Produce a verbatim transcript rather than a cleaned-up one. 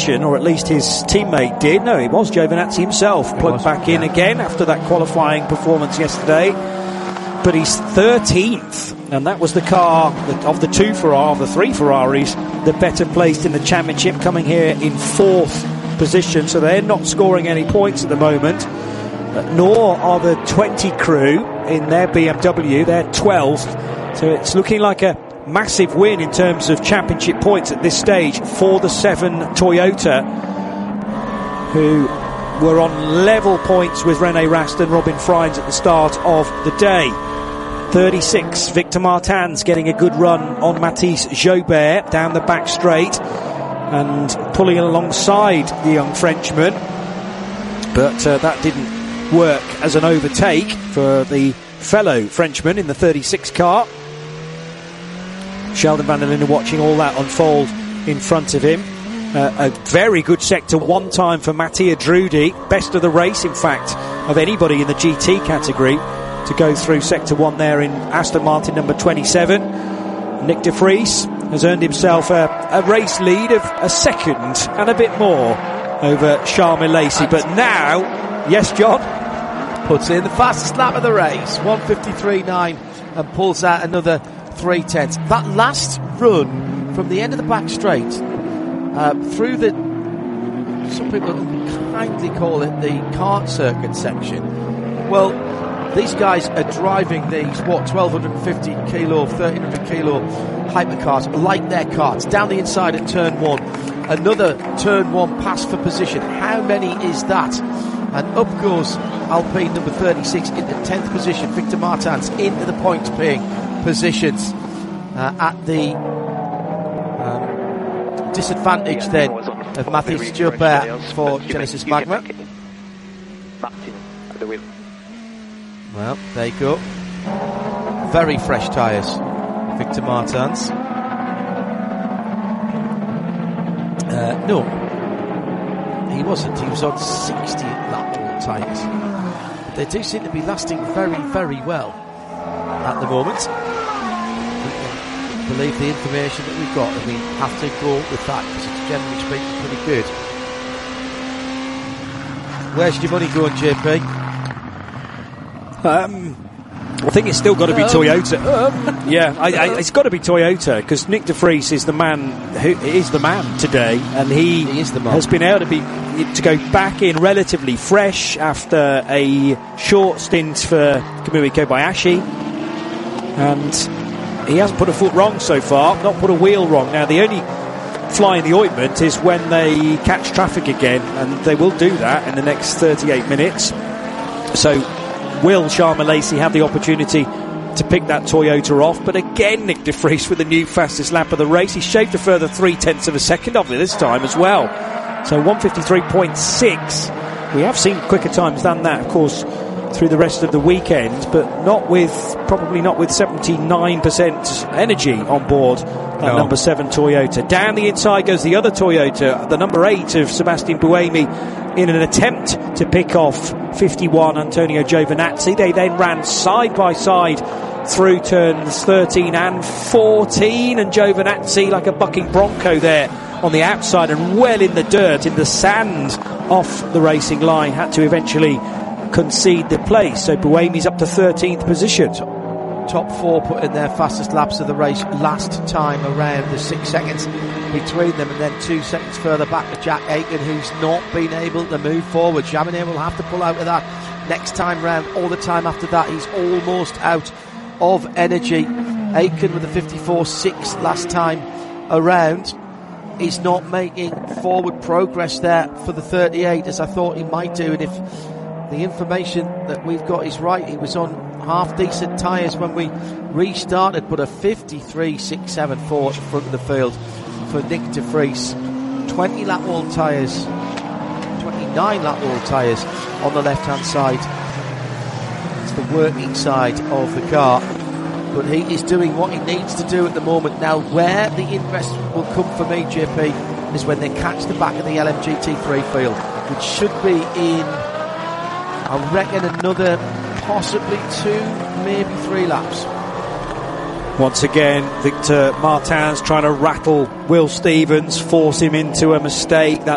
position, or at least his teammate did. No, it was Giovinazzi himself it plugged was, back yeah. in again after that qualifying performance yesterday. But he's thirteenth, and that was the car that, of the two Ferrari, the three Ferraris, the better placed in the championship, coming here in fourth position. So they're not scoring any points at the moment, nor are the twenty crew in their B M W. They're twelfth. So it's looking like a massive win in terms of championship points at this stage for the seven Toyota, who were on level points with René Rast and Robin Freins at the start of the day. thirty-six, Victor Martins getting a good run on Mathis Jobert down the back straight and pulling alongside the young Frenchman, but uh, that didn't work as an overtake for the fellow Frenchman in the thirty-six car. Sheldon van der Linden watching all that unfold in front of him. Uh, a very good sector one time for Mattia Drudi, best of the race in fact of anybody in the G T category to go through sector one there in Aston Martin number twenty-seven. Nick de Vries has earned himself a, a race lead of a second and a bit more over Charles Milesi, but now, yes John? Puts in the fastest lap of the race, one fifty-three point nine, and pulls out another three tenths. That last run from the end of the back straight uh, through the, some people kindly call it the kart circuit section. Well, these guys are driving these, what, twelve fifty kilo, thirteen hundred kilo hypercars like their karts down the inside at turn one. Another turn one pass for position. How many is that? And up goes Alpine number thirty-six into tenth position. Victor Martins into the points paying positions uh, at the um, disadvantage then of Mathis Jobert for Genesis Magma. Well, there you go. Very fresh tyres, Victor Martins. Uh, no, he wasn't. He was on sixty lap tyres. But they do seem to be lasting very, very well at the moment. We believe the information that we've got, and we have to go with that because it's generally speaking pretty good. Where's your money going, J P? Um, I think it's still got to be um, Toyota. Um, yeah, I, I, it's got to be Toyota because Nick de Vries is the man who is the man today, and he, he is the man. has been able to be to go back in relatively fresh after a short stint for Kamui Kobayashi, and he hasn't put a foot wrong so far, not put a wheel wrong. Now the only fly in the ointment is when they catch traffic again, and they will do that in the next thirty-eight minutes. So will Charles Milesi have the opportunity to pick that Toyota off? But again, Nick de Vries with the new fastest lap of the race. He shaved a further three tenths of a second off it this time as well. So one fifty-three point six. We have seen quicker times than that, of course, through the rest of the weekend, but not with, probably not with seventy-nine percent energy on board that no. number seven Toyota. Down the inside goes the other Toyota, the number eight of Sebastian Buemi, in an attempt to pick off fifty-one Antonio Giovinazzi. They then ran side by side through turns thirteen and fourteen, and Giovinazzi, like a bucking bronco there on the outside and well in the dirt, in the sand off the racing line, had to eventually concede the place. So Buemi's up to thirteenth position. Top four put in their fastest laps of the race last time around. There's six seconds between them, and then two seconds further back to Jack Aitken, who's not been able to move forward. Jaminet will have to pull out of that next time round. All the time after that, he's almost out of energy. Aitken with a fifty-four six last time around. He's not making forward progress there for the thirty-eight as I thought he might do, and if the information that we've got is right, he was on half decent tyres when we restarted, but a fifty-three six seven four at the front of the field for Nick de Vries. twenty lap wall tyres, twenty-nine lap wall tyres on the left hand side. It's the working side of the car, but he is doing what he needs to do at the moment. Now where the interest will come for me, J P, is when they catch the back of the L M G T three field, which should be in, I reckon, another possibly two, maybe three laps. Once again, Victor Martins trying to rattle Will Stevens, force him into a mistake. That